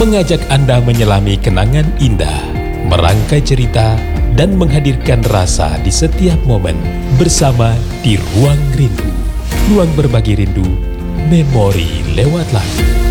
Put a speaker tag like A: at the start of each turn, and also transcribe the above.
A: mengajak Anda menyelami kenangan indah, merangkai cerita, dan menghadirkan rasa di setiap momen bersama di Ruang Rindu. Ruang berbagi rindu, memori lewat lagu.